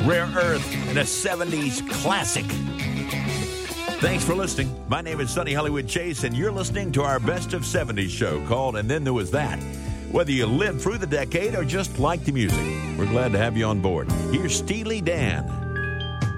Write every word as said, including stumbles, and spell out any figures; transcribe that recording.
Rare Earth, and a seventies classic. Thanks for listening. My name is Sonny Hollywood Chase, and you're listening to our Best of seventies show called And Then There Was That. Whether you lived through the decade or just like the music, we're glad to have you on board. Here's Steely Dan.